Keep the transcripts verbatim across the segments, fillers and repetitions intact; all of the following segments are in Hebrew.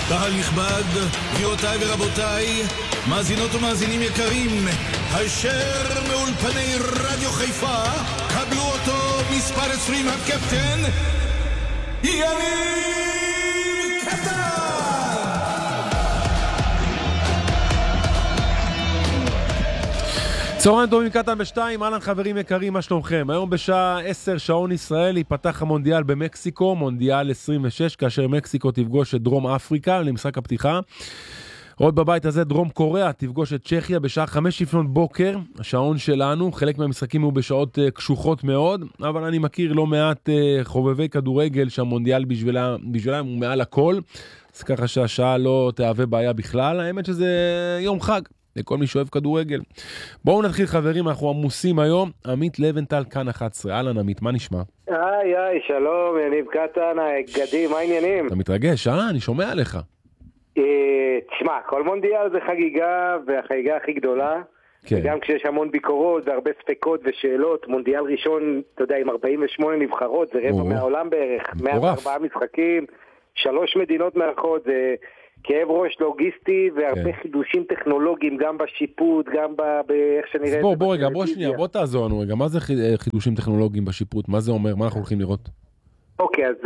קהל נכבד, גבירותיי ורבותיי, מאזינות ומאזינים יקרים, הישר מאולפני רדיו חיפה, קבלו אותו מספר עשרים הקפטן, יניב קטן! צהריים טובים, קטן בשתיים, אהלן חברים יקרים, מה שלומכם? היום בשעה עשר שעון ישראל ייפתח המונדיאל במקסיקו, מונדיאל עשרים ושש, כאשר מקסיקו תפגוש את דרום אפריקה למשחק הפתיחה. עוד בבית הזה דרום קוריאה תפגוש את צ'כיה בשעה חמש לפנות בוקר, השעון שלנו. חלק מהמשחקים הוא בשעות uh, קשוחות מאוד, אבל אני מכיר לא מעט uh, חובבי כדורגל שהמונדיאל בשבילה, בשבילם הוא מעל הכל, אז ככה שהשעה לא תהווה בעיה בכלל. האמת שזה יום חג לכל מי שאוהב כדורגל. בואו נתחיל חברים, אנחנו עמוסים היום. עמית לבנטל, כאן אחת עשרה. אהלן עמית, מה נשמע? היי היי, שלום, יניב קטן, גדי, מה העניינים? אתה מתרגש, אה? אני שומע עליך. תשמע, כל מונדיאל זה חגיגה, והחגיגה הכי גדולה. וגם כשיש המון ביקורות והרבה ספקות ושאלות, מונדיאל ראשון, אתה יודע, עם ארבעים ושמונה נבחרות, זה רבע מהעולם בערך, מאה וארבעה משחקים, שלוש מדינות מארחות, זה כאב ראש לוגיסטי והרבה חידושים טכנולוגיים, גם בשיפוט, גם באיך שנראה... אז בוא, בוא רגע, בוא שנייה, בוא תעזור לנו רגע, מה זה חידושים טכנולוגיים בשיפוט? מה זה אומר? מה אנחנו הולכים לראות? אוקיי, אז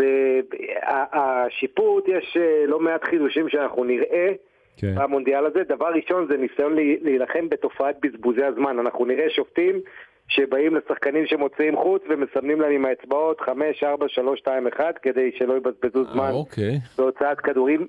השיפוט, יש לא מעט חידושים שאנחנו נראה במונדיאל הזה. דבר ראשון זה ניסיון להילחם בתופעת בזבוזי הזמן. אנחנו נראה שופטים שבאים לשחקנים שמוצאים חוץ ומסמנים להם עם האצבעות חמש, ארבע, שלוש, שתיים, אחת כדי שלא יבזבזו זמן בהוצאת כדורים.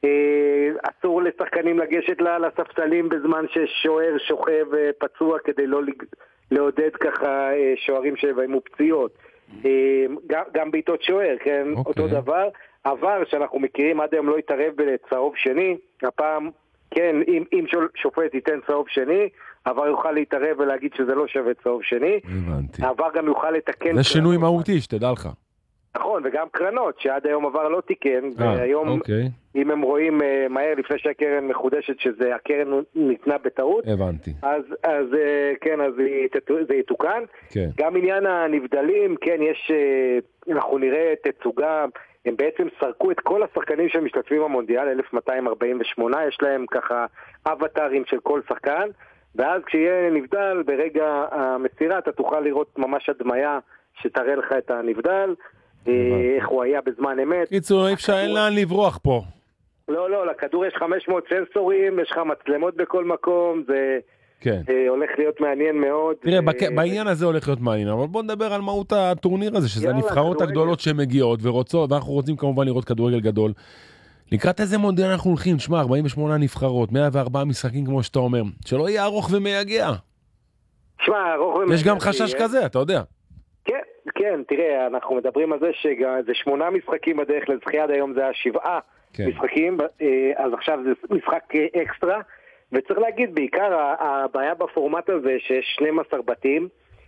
אסור לשחקנים לגשת לספסלים בזמן ששוער שוכב פצוע כדי לא לעודד ככה שוערים שבאים פציעות. גם, גם בעיטות שוער, כן, okay. אותו דבר. עבר שאנחנו מכירים עד היום לא יתערב בצהוב שני, הפעם כן, אם, אם שופט ייתן צהוב שני, עבר יוכל להתערב ולהגיד שזה לא שווה צהוב שני. הבנתי. עבר גם יוכל לתקן. זה שינוי מהותי, שתדע לך. נכון, וגם קרנות, שעד היום עבר לא תיקן, אה, והיום אוקיי. אם הם רואים uh, מהר לפני שהקרן מחודשת שזה הקרן ניתנה בטעות, הבנתי. אז, אז uh, כן, אז זה יתוקן. כן. גם עניין הנבדלים, כן, יש, uh, אנחנו נראה תצוגה, הם בעצם סרקו את כל השחקנים שמשתתפים במונדיאל, אלף מאתיים ארבעים ושמונה, יש להם ככה אבטרים של כל שחקן, ואז כשיהיה נבדל, ברגע המסירה אתה תוכל לראות ממש הדמיה שתראה לך את הנבדל, איך הוא היה בזמן אמת. קיצור, אפשר אין לאן לברוח פה. לא, לא, לכדור יש חמש מאות סנסורים, יש לך מצלמות בכל מקום, זה הולך להיות מעניין מאוד. תראה, בעניין הזה הולך להיות מעניין, אבל בוא נדבר על מהות הטורניר הזה, שזה הנבחרות הגדולות שמגיעות ורוצות, ואנחנו רוצים כמובן לראות כדורגל גדול. לקראת איזה מונדיאל אנחנו הולכים? שמע, ארבעים ושמונה נבחרות, מאה וארבעה משחקים כמו שאתה אומר, שלא יהיה ארוך ומייגע. שמע, ארוך ומייגע. יש גם חשש כזה, אתה יודע. כן, כן, תראה, אנחנו מדברים על זה שזה שמונה משחקים בדרך לזכייה, עד היום זה היה שבעה משחקים, אז עכשיו זה משחק אקסטרה, וצריך להגיד, בעיקר הבעיה בפורמט הזה שיש שנים עשר בתים,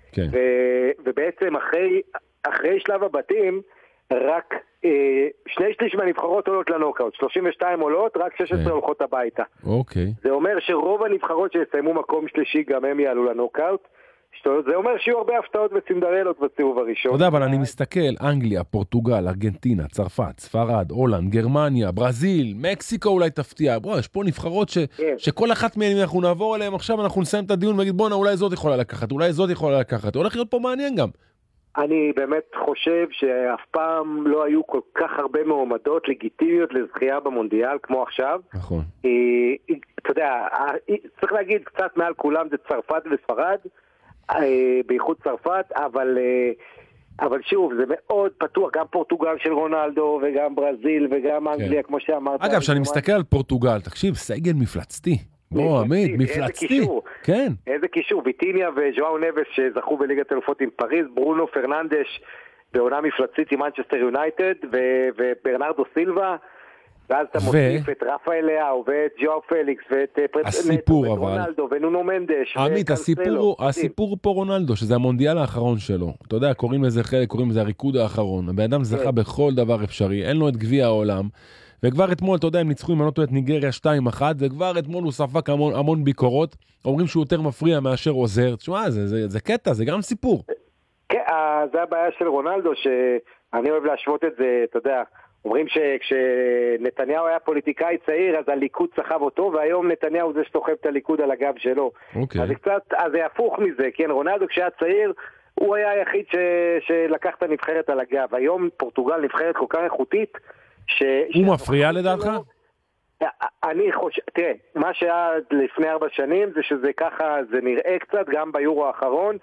ובעצם אחרי שלב הבתים, רק שני שליש מהנבחרות עולות לנוקאוט, שלושים ושתיים עולות, רק שש עשרה הולכות הביתה. זה אומר שרוב הנבחרות שיסיימו מקום שלישי גם הם יעלו לנוקאוט, זה אומר שיהיו הרבה הפתעות וסינדרלות בסיבוב הראשון. אתה יודע, אבל אני מסתכל, אנגליה, פורטוגל, ארגנטינה, צרפת, ספרד, הולנד, גרמניה, ברזיל, מקסיקו אולי תפתיע. בוא, יש פה נבחרות ש... שכל אחת מהן, אנחנו נעבור אליהם עכשיו, אנחנו נסיים את הדיון ונגיד, בוא, אולי זאת יכולה לקחת, אולי זאת יכולה לקחת. הולך להיות פה מעניין גם. אני באמת חושב שאף פעם לא היו כל כך הרבה מועמדות לגיטימיות לזכייה במונדיאל כמו עכשיו. נכון. אתה יודע, צריך להגיד קצת מעל כולם זה צרפת וספרד, בייחוד צרפת, אבל אבל שוב, זה מאוד פתוח, גם פורטוגל של רונלדו וגם ברזיל וגם אנגליה, כמו שאמרת. אגב, כשאני מסתכל על פורטוגל, תקשיב, סגל מפלצתי. בוא, עמית, מפלצתי. כן. איזה קישור, ויטיניה וז'ואאו נבס שזכו בליגת אלופות עם פריז, ברונו פרננדש בעונה מפלצתית עם מנצ'סטר יונייטד, וברנרדו סילבה, ואז אתה מוסיף את רפאל לאו, ואת ג'ואו פליקס, ואת רונלדו, ונונו מנדש. עמית, הסיפור פה רונלדו, שזה המונדיאל האחרון שלו. אתה יודע, קוראים לזה חלק, קוראים לזה הריקוד האחרון. הבן אדם זכה בכל דבר אפשרי, אין לו את גביע העולם. וכבר אתמול, אתה יודע, הם ניצחו עם הנוטו את ניגריה שתיים אחת, וכבר אתמול הוא ספק המון, המון ביקורות, אומרים שהוא יותר מפריע מאשר עוזר. תשמע, זה, זה, זה קטע, זה גם סיפור. כן, זה הבעיה של רונלדו, שאני אוהב להשוות את זה, אתה יודע, אומרים שכשנתניהו היה פוליטיקאי צעיר, אז הליכוד סחב אותו, והיום נתניהו זה שסוחב את הליכוד על הגב שלו. אוקיי. אז זה קצת, אז זה הפוך מזה, כן, רונלדו כשהיה צעיר, הוא היה היחיד ש... שלקח את הנבחרת על הגב. היום פורטוגל נבחרת כל כך איכותית, ש... הוא מפריע לדעתך? אני חושב, תראה, מה שהיה לפני ארבע שנים זה שזה ככה, זה נראה קצת גם ביורו האחרון,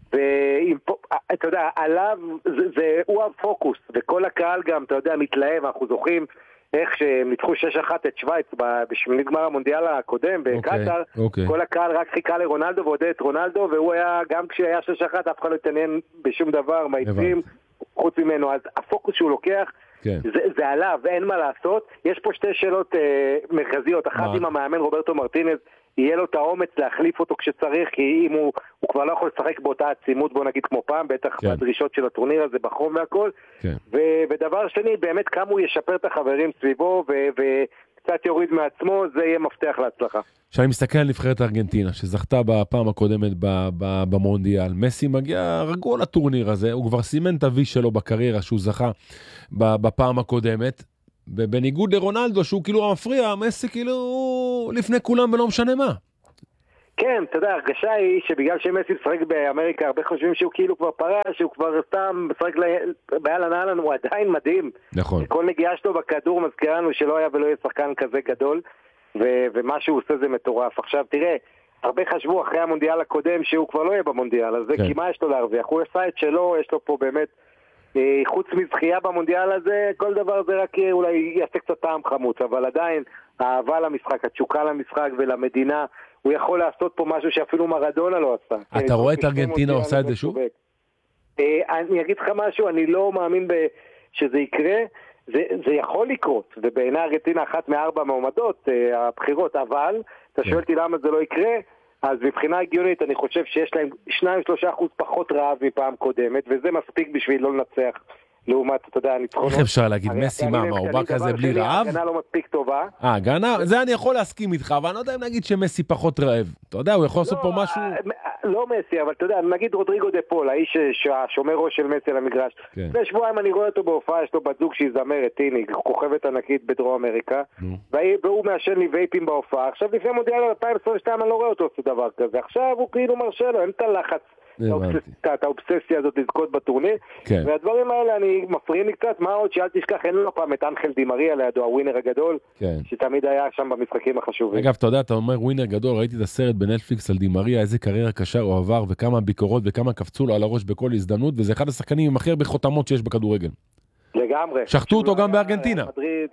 ואתה יודע, עליו, זה, זה, הוא הפוקוס, וכל הקהל גם, אתה יודע, מתלהב, אנחנו זוכרים איך שהם ניצחו שש אחת את שוויץ בשמינית גמר המונדיאל הקודם בקטר, okay, okay. כל הקהל רק חיכה לרונלדו ועודד את רונלדו, והוא היה, גם כשהיה שש אחת, אף אחד לא התעניין בשום דבר, מייצים חוץ ממנו, אז הפוקוס שהוא לוקח, כן. זה, זה עליו, אין מה לעשות. יש פה שתי שאלות אה, מרכזיות, אחת עם המאמן רוברטו מרטינז, יהיה לו את האומץ להחליף אותו כשצריך, כי אם הוא, הוא כבר לא יכול לשחק באותה עצימות, בוא נגיד כמו פעם, בטח כן. בדרישות של הטורניר הזה, בחום והכל. כן. ו, ודבר שני, באמת כמה הוא ישפר את החברים סביבו, ו, וקצת יוריד מעצמו, זה יהיה מפתח להצלחה. כשאני מסתכל על נבחרת ארגנטינה, שזכתה בפעם הקודמת במונדיאל, מסי מגיע רגוע לטורניר הזה, הוא כבר סימן את הוי שלו בקריירה שהוא זכה בפעם הקודמת, ובניגוד לרונלדו שהוא כאילו המפריע, מסי כאילו לפני כולם ולא משנה מה. כן, אתה יודע, הרגשה היא שבגלל שמסי משחק באמריקה, הרבה חושבים שהוא כאילו כבר פרש, שהוא כבר סתם משחק באלן אלן, הוא עדיין מדהים. נכון. כל נגיעה שלו בכדור מזכיר לנו שלא היה ולא יהיה שחקן כזה גדול, ו- ומה שהוא עושה זה מטורף. עכשיו תראה, הרבה חשבו אחרי המונדיאל הקודם שהוא כבר לא יהיה במונדיאל, אז זה כן. כי מה יש לו להרוויח? הוא עשה את שלו, יש לו פה באמת, אה, חוץ מזכייה במונדיאל הזה, כל דבר זה רק אולי יעשה קצת טעם חמוץ, אבל עדיין האהבה למשחק, התשוקה למשחק ולמדינה, הוא יכול לעשות פה משהו שאפילו מרדונה לא עשה. אתה רואה את ארגנטינה עושה את זה שוב? אה, אני אגיד לך משהו, אני לא מאמין שזה יקרה, זה, זה יכול לקרות, ובעיני ארגנטינה אחת מארבע מעומדות, אה, הבחירות, אבל, אתה שואל אותי למה זה לא יקרה, אז מבחינה הגיונית אני חושב שיש להם שניים שלושה אחוז פחות רעב מפעם קודמת, וזה מספיק בשביל לא לנצח, לעומת, אתה יודע, הניצחונות. איך אפשר להגיד, מסי מה, מה, הוא בא כזה בלי רעב? הגנה לא מספיק טובה. אה, הגנה, זה אני יכול להסכים איתך, אבל אני לא יודע אם נגיד שמסי פחות רעב. אתה יודע, הוא יכול לעשות פה משהו... לא מסי, אבל אתה יודע, נגיד רודריגו דה פול, האיש השומר ראש של מסי על המגרש. לפני שבועיים אני רואה אותו בהופעה, יש לו בת זוג שהיא זמרת, טיני, כוכבת ענקית בדרום אמריקה, והוא מעשן לי וייפים בהופעה. עכשיו לפני מונדיאל אלפיים עשרים ושתיים אני לא רואה אותו עושה דבר כזה. עכשיו הוא כאילו מרשה לו, אין את הלחץ. את האובססיה הזאת לזכות בטורניר, והדברים האלה אני מפריעים לי קצת, מה עוד שאל תשכח, אין לו פעם את אנחל די מריה לידו, הווינר הגדול, שתמיד היה שם במשחקים החשובים. אגב, אתה יודע, אתה אומר ווינר גדול, ראיתי את הסרט בנטפליקס על די מריה, איזה קריירה קשה הוא עבר, וכמה ביקורות וכמה קפצו לו על הראש בכל הזדמנות, וזה אחד השחקנים עם הכי הרבה חותמות שיש בכדורגל. לגמרי. שחטו אותו גם בארגנטינה.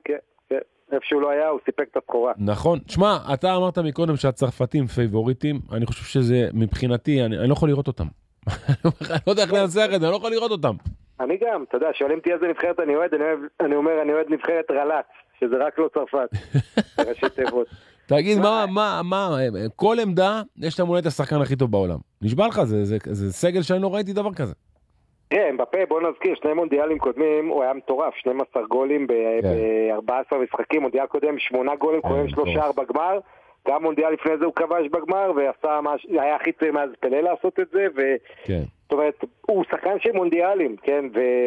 איפה שהוא לא היה, הוא סיפק את הסחורה. נכון. שמע, אתה אמרת מקודם שהצרפתים פייבוריטים, אני חושב שזה מבחינתי, אני, אני לא יכול לראות אותם. אני לא יודע איך לנסח את זה, אני לא יכול לראות אותם. אני גם, אתה יודע, שואלים אותי איזה נבחרת אני אוהד, אני, אוהב, אני אומר, אני אוהד נבחרת רל"צ, שזה רק לא צרפת. בראשי תיבות. תגיד, מה, מה, מה, כל עמדה, יש להם אולי את השחקן הכי טוב בעולם. נשבע לך, זה, זה, זה סגל שאני לא ראיתי דבר כזה. כן, בפה, בוא נזכיר, שני מונדיאלים קודמים, הוא היה מטורף, שנים עשר גולים ב-ארבעה עשר משחקים, מונדיאל קודם, שמונה גולים, קודם שלושה ארבע גמר, גם מונדיאל לפני זה הוא כבש בגמר, והיה הכי צעיר מאז פלה לעשות את זה, זאת אומרת, הוא שחקן של מונדיאלים, כן,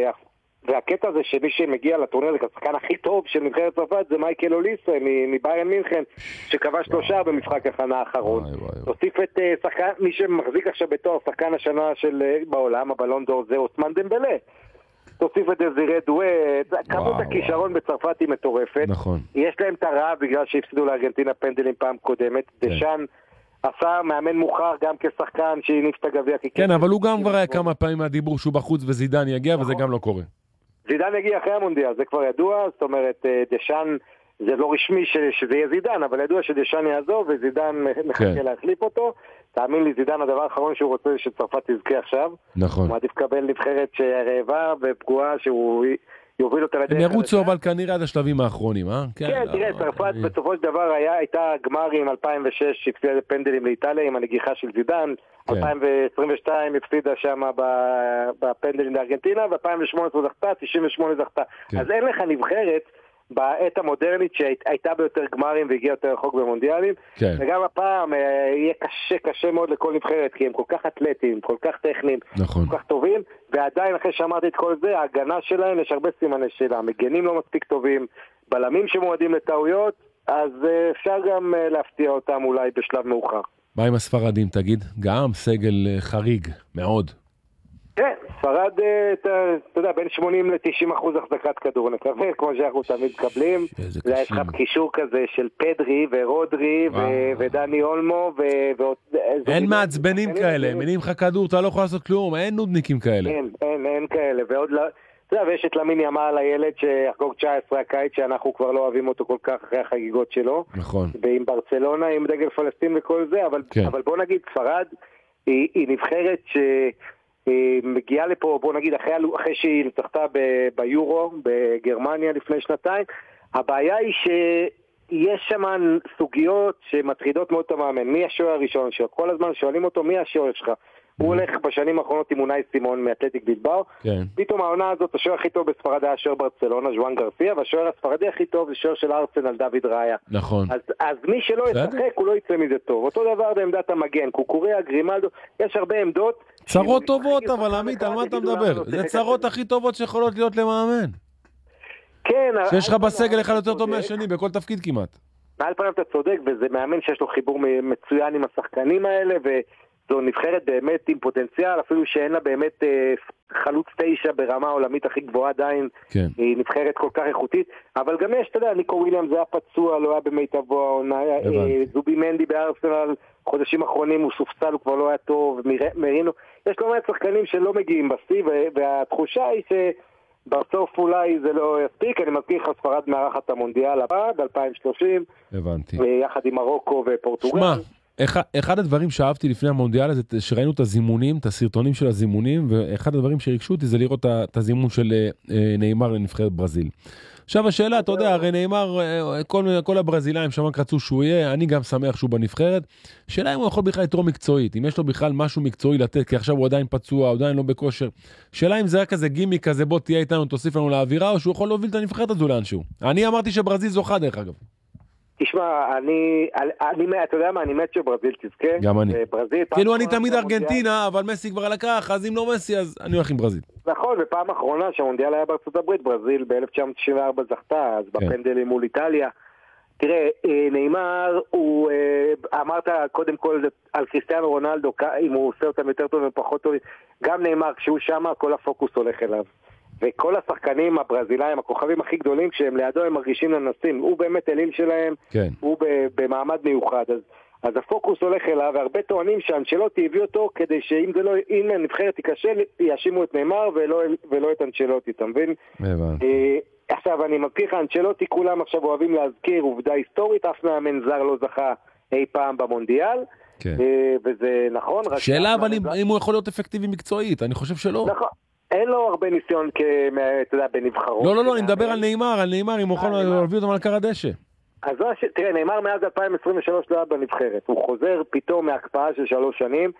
והקטע הזה שמי שמגיע לטורניר, השחקן הכי טוב של נבחרת צרפת, זה מייקל אוליסה, מביירן מינכן, שכבש שלושה במשחק הכנה האחרון. תוסיף את שחקן, מי שמחזיק עכשיו בתואר, שחקן השנה של בעולם, הבלון דור, זה אוסמן דמבלה. תוסיף את דזירה דואה, כמות הכישרון בצרפת היא מטורפת. נכון. יש להם את הרעב בגלל שהפסידו לארגנטינה פנדלים פעם קודמת. דשאן עשה מאמן מוכר גם כשחקן שהניף את הגביע. כן, אבל הוא גם כבר היה כמה פעמים מהדיבור שהוא בחוץ וזידן יגיע, וזה גם לא קורה. זידן יגיע אחרי המונדיאל, זה כבר ידוע, זאת אומרת, דשאן, זה לא רשמי שזה יהיה זידן, אבל ידוע שדשאן יעזוב, וזידן מחכה להחליף אותו. תאמין לי, זידן, הדבר האחרון שהוא רוצה שצרפת תזכה עכשיו. נכון. הוא מעדיף לקבל נבחרת שרעבה ופגועה, שהוא יוביל אותה לדרך. הם ירוצו אבל כנראה עד השלבים האחרונים, אה? כן, תראה, צרפת בסופו של דבר הייתה גמרים אלפיים ושש, שהפסידה פנדלים לאיטליה עם הנגיחה של זידן, אלפיים עשרים ושתיים הפסידה שם בפנדלים לארגנטינה, ו-אלפיים ושמונה עשרה זכתה, תשעים ושמונה זכתה. אז אין לך נבחרת בעת המודרנית שהייתה ביותר גמרים והגיעה יותר רחוק במונדיאלים, כן. וגם הפעם יהיה קשה קשה מאוד לכל נבחרת, כי הם כל כך אתלטיים, כל כך טכניים, נכון. כל כך טובים, ועדיין אחרי שאמרתי את כל זה, ההגנה שלהם יש הרבה סימני שאלה, מגנים לא מספיק טובים, בלמים שמועדים לטעויות, אז אפשר גם להפתיע אותם אולי בשלב מאוחר. מה עם הספרדים תגיד? גם סגל חריג מאוד. כן, ספרד, אתה יודע, בין שמונים לתשעים אחוז החזקת כדור, נקווה, כמו שאנחנו תמיד מקבלים. יש לך קישור כזה של פדרי ורודרי ודני אולמו. אין מעצבנים כאלה, מניעים לך כדור, אתה לא יכול לעשות כלום, אין נודניקים כאלה. אין, אין, אין כאלה, ועוד לא... אתה יודע, ויש את למין ימל, הילד שיחגוג תשע עשרה הקיץ, שאנחנו כבר לא אוהבים אותו כל כך אחרי החגיגות שלו. נכון. ועם ברצלונה, עם דגל פלסטין וכל זה, אבל, כן. אבל בוא נגיד, ספרד היא, היא נבחרת שמגיעה לפה, בוא נגיד, אחרי, אחרי שהיא נצחתה ב, ביורו, בגרמניה לפני שנתיים, הבעיה היא שיש שם סוגיות שמטרידות מאוד את המאמן. מי השוער הראשון שלו? כל הזמן שואלים אותו, מי השוער שלך? הוא הולך בשנים האחרונות עם אונאי סימון מאתלטיק בילבאו. כן. פתאום העונה הזאת, השוער הכי טוב בספרד היה שוער ברצלונה, ז'ואן גרסיה, והשוער הספרדי הכי טוב זה שוער של ארסנל, דוד ראיה. נכון. אז, אז מי שלא ישחק, הוא לא יצא מזה טוב. אותו דבר בעמדת המגן, קוקוריה, גרימלדו, יש הרבה עמדות. צרות טובות, אבל עמית, על מה אתה מדבר? זה צרות הכי טובות שיכולות להיות למאמן. כן. שיש לך בסגל אחד יותר טוב מהשני, בכל תפקיד כמעט. מעל פניו אתה צודק, וזה מאמן שיש לו חיבור מצוין עם השחקנים האלה, ו... זו נבחרת באמת עם פוטנציאל, אפילו שאין לה באמת אה, חלוץ תשע ברמה העולמית הכי גבוהה עדיין, כן. היא נבחרת כל כך איכותית, אבל גם יש, אתה יודע, ניקו וויליאם זה היה פצוע, לא היה במיטבו העונה, אה, זובי מנדי בארסנל, חודשים האחרונים הוא סופסל, הוא כבר לא היה טוב, מרינו, יש לא מעט שחקנים שלא מגיעים בסי, והתחושה היא שבסוף אולי זה לא יספיק, אני מזכיר לך ספרד מארחת המונדיאל הבא, ב-אלפיים ושלושים, הבנתי. יחד עם מרוקו ופורטוגל. שמה. אחד הדברים שאהבתי לפני המונדיאל הזה, שראינו את הזימונים, את הסרטונים של הזימונים, ואחד הדברים שריגשו אותי זה לראות את הזימון של ניימר לנבחרת ברזיל. עכשיו השאלה, אתה יודע, הרי ניימר, כל, כל הברזילאים שם רצו שהוא יהיה, אני גם שמח שהוא בנבחרת. שאלה אם הוא יכול בכלל לתרום מקצועית, אם יש לו בכלל משהו מקצועי לתת, כי עכשיו הוא עדיין פצוע, הוא עדיין לא בכושר. שאלה אם זה רק כזה גימיק כזה, בוא תהיה איתנו, תוסיף לנו לאווירה, או שהוא יכול להוביל את הנבחרת הזו לאנשהו. אני אמרתי שברזיל זוכה דרך אגב. תשמע, אני, אני, אתה יודע מה, אני מת שברזיל תזכה. גם אני. כאילו אני תמיד ארגנטינה, אבל מסי כבר לקח, אז אם לא מסי, אז אני הולך עם ברזיל. נכון, בפעם האחרונה שהמונדיאל היה בארצות הברית, ברזיל ב-אלף תשע מאות תשעים וארבע זכתה, אז בפנדלים מול איטליה. תראה, ניימר, הוא, אמרת קודם כל על קריסטיאנו רונלדו, אם הוא עושה אותם יותר טוב ופחות טוב, גם ניימר, כשהוא שם, כל הפוקוס הולך אליו. וכל השחקנים הברזילאים, הכוכבים הכי גדולים, כשהם לידו הם מרגישים לנסים. הוא באמת אליל שלהם, כן. הוא במעמד מיוחד. אז, אז הפוקוס הולך אליו, והרבה טוענים שאנצ'לוטי הביא אותו, כדי שאם זה לא, אם הנבחרת תיקשל, יאשימו את ניימר ולא, ולא את אנצ'לוטי, אתה מבין? הבנתי. עכשיו, אני מבטיח, אנצ'לוטי כולם עכשיו אוהבים להזכיר עובדה היסטורית, אף מאמן זר לא זכה אי פעם במונדיאל, כן. וזה נכון. שאלה, אבל אם, אם הוא יכול להיות אפקטיבי מקצועית, אני חושב שלא. נכון. אין לו הרבה ניסיון אתה יודע, בנבחרות. לא, לא, לא, אני מדבר על ניימר, על ניימר, אם הוא יכול להביא אותם על קר הדשא. אז תראה, ניימר מאז אלפיים עשרים ושלוש לא היה בנבחרת. הוא חוזר פתאום מהקפאה של שלוש שנים.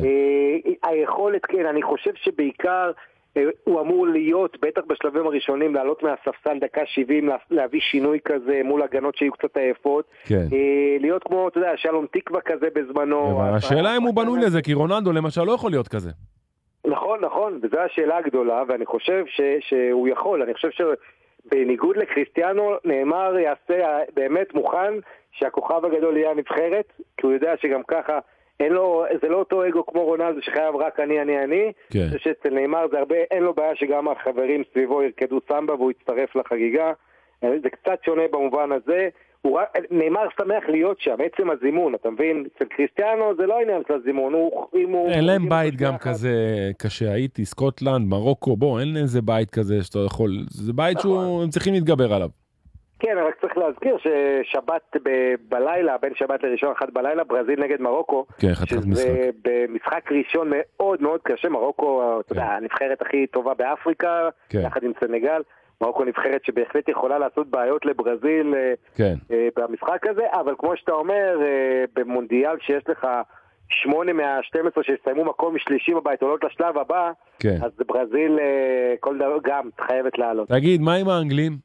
היכולת, כן, אני חושב שבעיקר הוא אמור להיות, בטח בשלבים הראשונים, לעלות מהספסל דקה שבעים, להביא שינוי כזה מול הגנות שיהיו קצת עייפות. להיות כמו, אתה יודע, שלום תקווה כזה בזמנו. השאלה אם הוא בנוי לזה, כי רונלדו למשל לא יכול להיות כזה. נכון, נכון, וזו השאלה הגדולה, ואני חושב ש, שהוא יכול, אני חושב שבניגוד לקריסטיאנו, נאמר יעשה באמת מוכן שהכוכב הגדול יהיה הנבחרת, כי הוא יודע שגם ככה, אין לו, זה לא אותו אגו כמו רונלדו שחייב רק אני, אני, אני, כן. שאצל נאמר זה הרבה, אין לו בעיה שגם החברים סביבו ירקדו סמבה והוא יצטרף לחגיגה, זה קצת שונה במובן הזה, נאמר שמח להיות שם, עצם הזימון, אתה מבין? אצל קריסטיאנו זה לא עניין של הזימון, אין להם בית גם כזה קשה, הייתי, סקוטלנד, מרוקו, בוא, אין איזה בית כזה שאתה יכול, זה בית שהם צריכים להתגבר עליו. כן, רק צריך להזכיר ששבת בלילה, בין שבת לראשון אחד בלילה, ברזיל נגד מרוקו, שזה במשחק ראשון מאוד מאוד קשה, מרוקו, אתה יודע, הנבחרת הכי טובה באפריקה, יחד עם סנגל, מרוקו נבחרת שבהחלט יכולה לעשות בעיות לברזיל כן. במשחק הזה, אבל כמו שאתה אומר, במונדיאל שיש לך שמונה מה-שתים עשרה שהסתיימו מקום משלישי בבית, עולות לשלב הבא, כן. אז ברזיל כל דבר גם חייבת לעלות. תגיד, מה עם האנגלים?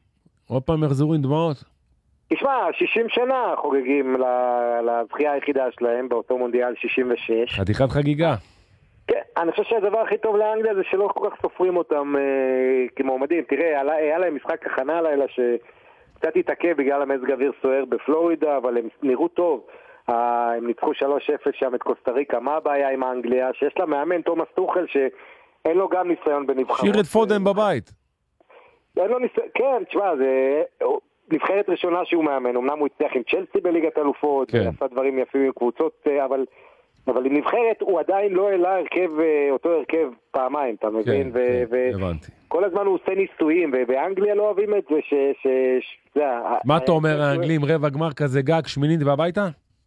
עוד פעם יחזרו עם דמעות? תשמע, שישים שנה חוגגים לזכייה היחידה שלהם באותו מונדיאל שישים ושש. חתיכת חגיגה. כן, אני חושב שהדבר הכי טוב לאנגליה זה שלא כל כך סופרים אותם אה, כמועמדים. תראה, היה להם משחק הכנה הלילה שקצת התעכב בגלל המזג אוויר סוער בפלורידה, אבל הם נראו טוב. אה, הם ניצחו שלוש אפס שם את קוסטה ריקה. מה הבעיה עם האנגליה? שיש לה מאמן תומאס טוחל שאין לו גם ניסיון בנבחרות. שיר את פודן בבית. אין לו ניסיון, כן, תשמע, זה נבחרת ראשונה שהוא מאמן. אמנם הוא הצליח עם צ'לסי בליגת אלופות, כן. ועשה דברים יפים עם קבוצות, אבל... אבל עם נבחרת הוא עדיין לא העלה הרכב, אותו הרכב פעמיים, אתה מבין? כן, כן, הבנתי. כל הזמן הוא עושה ניסויים, ובאנגליה לא אוהבים את זה ש... ש... ש... מה אתה אומר, האנגלים, רבע גמר כזה גג, שמינית והביתה?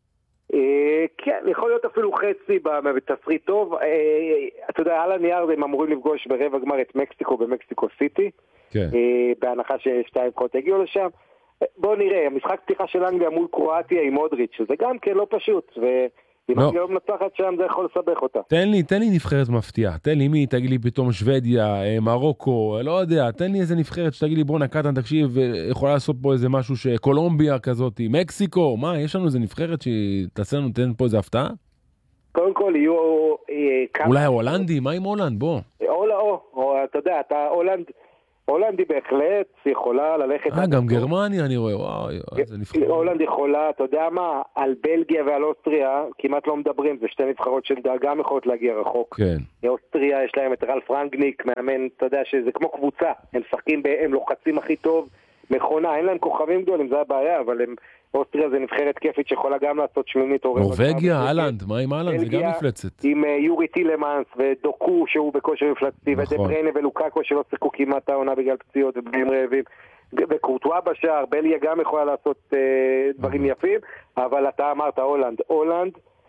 כן, יכול להיות אפילו חצי בתסריט טוב. אתה יודע, על הנייר הם אמורים לפגוש ברבע גמר את מקסיקו במקסיקו סיטי, בהנחה ששתיים נבחרות הגיעו לשם. בואו נראה, המשחק פתיחה של אנגליה מול קרואטיה עם מודריץ', שזה גם כן לא פשוט, ו... אם אני לא מנצחת שם זה יכול לסבך אותה. תן לי, תן לי נבחרת מפתיעה. תן לי מי, תגיד לי פתאום שוודיה, מרוקו, לא יודע. תן לי איזה נבחרת שתגיד לי בוא נקטן, תקשיב, יכולה לעשות פה איזה משהו שקולומביה כזאת, מקסיקו, מה, יש לנו איזה נבחרת שתעשה לנו, תן פה איזה הפתעה? קודם כל יהיו... אולי הולנדי, מה עם הולנד? בוא. או, אתה יודע, אתה הולנד... הולנדי בהחלט יכולה ללכת... אה, גם גרמניה אני רואה, וואו, איזה נבחרת. הולנד יכולה, אתה יודע מה, על בלגיה ועל אוסטריה כמעט לא מדברים, זה שתי נבחרות של דאגה יכולות להגיע רחוק. כן. אוסטריה יש להם את רלף רנגניק, מאמן, אתה יודע שזה כמו קבוצה, הם שחקים, הם לוחצים הכי טוב, מכונה, אין להם כוכבים גדולים, זה הבעיה, אבל הם... אוסטריה זה נבחרת כיפית שיכולה גם לעשות שמינית. נורווגיה, אילנד, מה עם אילנד? זה גם מפלצת. עם יורי טילמנס ודוקו שהוא בכושר מפלצתי, ודבריינה ולוקאקו שלא שיחקו כמעט העונה בגלל פציעות ובגלל רעבים, וקורטואה בשער, בליה גם יכולה לעשות דברים יפים, אבל אתה אמרת הולנד. הולנד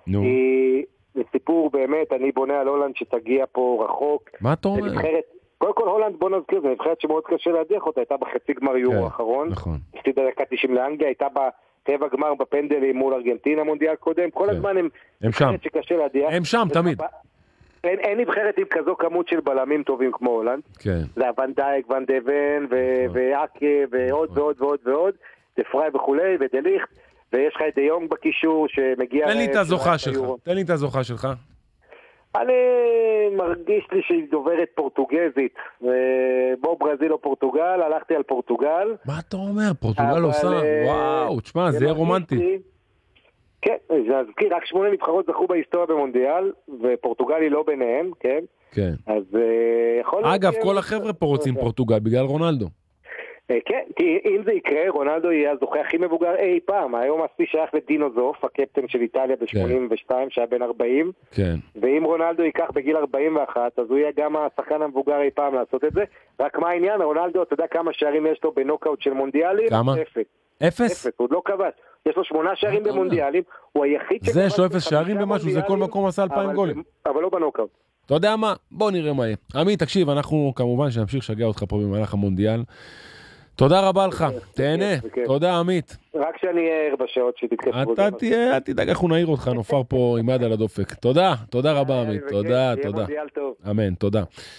זה סיפור באמת, אני בונה על הולנד שתגיע פה רחוק. מה אתה אומר? קודם כל הולנד, בוא נזכיר, זה נבחרת שמאוד קשה להדיח אותה, הייתה בחצי גמר יורו האחרון, הפסידה דקה תשעים לאנגליה, הייתה ברבע גמר בפנדלים מול ארגנטינה מונדיאל קודם, כל הזמן הם נבחרת שקשה להדיח. הם שם תמיד. אין נבחרת עם כזו כמות של בלמים טובים כמו הולנד. זה הוון דייק, ון דבן, ואקה, ועוד ועוד ועוד ועוד, דפראי וכולי, ודליכט, ויש לך את דיונג בקישור שמגיע... תן לי את הזוכה שלך, תן לי את הזוכה שלך. אני מרגיש לי שהיא דוברת פורטוגזית, בוא ברזיל או פורטוגל, הלכתי על פורטוגל. מה אתה אומר? פורטוגל עושה? וואו, תשמע, זה רומנטי. כן, נזכיר, רק שמונה נבחרות זכו בהיסטוריה במונדיאל, ופורטוגל היא לא ביניהם, כן? כן. אז יכול... אגב, כל החבר'ה פה רוצים פורטוגל, בגלל רונלדו. כן, כי אם זה יקרה, רונלדו יהיה הזוכה הכי מבוגר אי פעם. היום השיא שייך לדינו זוף, הקפטן של איטליה ב-שמונים ושתיים, שהיה בן ארבעים. כן. ואם רונלדו ייקח בגיל ארבעים ואחת, אז הוא יהיה גם השחקן המבוגר אי פעם לעשות את זה. רק מה העניין? רונלדו, אתה יודע כמה שערים יש לו בנוקאוט של מונדיאלים? כמה? אפס. אפס? אפס, הוא לא כבש. יש לו שמונה שערים במונדיאלים, הוא היחיד זה, יש לו אפס שערים במשהו, זה כל מקום עשה אלפיים גולים. אבל לא בנוקאוט. אתה יודע מה? בוא נראה מה יהיה. עמית, תקשיב, אנחנו כמובן שנמשיך לשגע אותך פה במהלך המונדיאל. תודה רבה לך, תהנה, תודה עמית. רק שאני אהיה ער בשעות שתתקפו. אתה תהיה, תדאג איך הוא נעיר אותך, נופר פה עם יד על הדופק. תודה, תודה רבה עמית, תודה, תודה. אמן, תודה.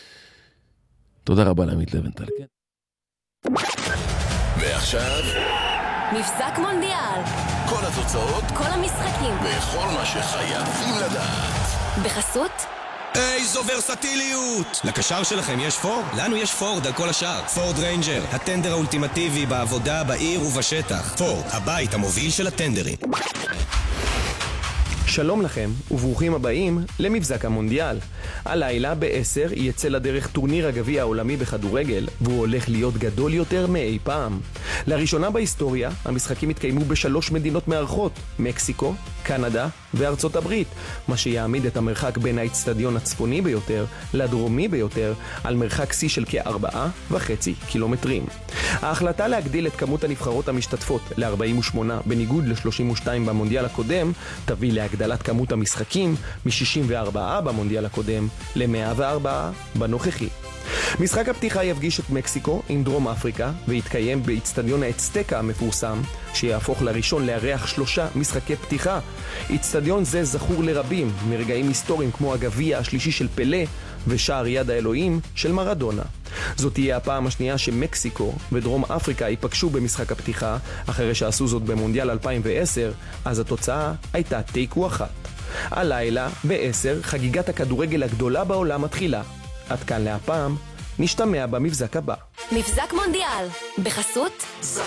תודה רבה לעמית לבנטל. ועכשיו מבזק מונדיאל, כל התוצאות, כל המשחקים וכל מה שחייבים לדעת בחסות איזו ורסטיליות! לקשר שלכם יש פורד? לנו יש פורד על כל השאר. פורד ריינג'ר, הטנדר האולטימטיבי בעבודה, בעיר ובשטח. פורד, הבית המוביל של הטנדרים. שלום לכם וברוכים הבאים למבזק המונדיאל. הלילה בעשר יצא לדרך טורניר הגביע העולמי בכדורגל, והוא הולך להיות גדול יותר מאי פעם. לראשונה בהיסטוריה המשחקים התקיימו בשלוש מדינות מארחות, מקסיקו, קנדה וארצות הברית, מה שיעמיד את המרחק בין האצטדיון הצפוני ביותר לדרומי ביותר על מרחק שיא של כארבעה וחצי קילומטרים. ההחלטה להגדיל את כמות הנבחרות המשתתפות ל-ארבעים ושמונה בניגוד ל-שלושים ושתיים במונדיאל הקודם תביא להגדלת כמות המשחקים מ-שישים וארבע במונדיאל הקודם ל-מאה וארבע בנוכחי. משחק הפתיחה יפגיש את מקסיקו עם דרום אפריקה ויתקיים באצטדיון האצטקה המפורסם שיהפוך לראשון לארח שלושה משחקי פתיחה. אצטדיון זה זכור לרבים מרגעים היסטוריים כמו הגביע השלישי של פלה ושער יד האלוהים של מרדונה. זאת תהיה הפעם השנייה שמקסיקו ודרום אפריקה ייפגשו במשחק הפתיחה, אחרי שעשו זאת במונדיאל אלפיים ועשר, אז התוצאה הייתה תיקו אחת. הלילה, בעשר, חגיגת הכדורגל הגדולה בעולם מתחילה. עד כאן להפעם, נשתמע במבזק הבא. מבזק מונדיאל, בחסות